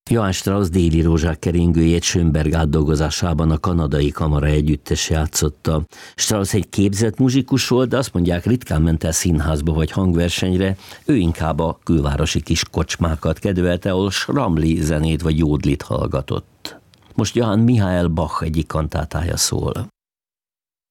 Johann Strauss Déli rózsák keringőjét Schönberg átdolgozásában a Kanadai Kamara Együttes játszotta. Strauss egy képzett muzsikus volt, de azt mondják, ritkán ment el színházba vagy hangversenyre, ő inkább a külvárosi kis kocsmákat kedvelte, ahol Schramli zenét vagy jódlit hallgatott. Most Johann Michael Bach egyik kantátája szól.